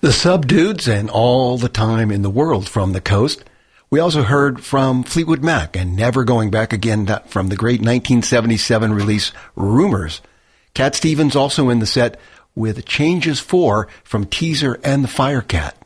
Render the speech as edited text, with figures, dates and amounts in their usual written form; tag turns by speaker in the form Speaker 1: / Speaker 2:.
Speaker 1: The Subdudes and All the Time in the World from the Coast. We also heard from Fleetwood Mac and Never Going Back Again from the great 1977 release Rumors. Cat Stevens also in the set with Changes 4 from Teaser and the Firecat.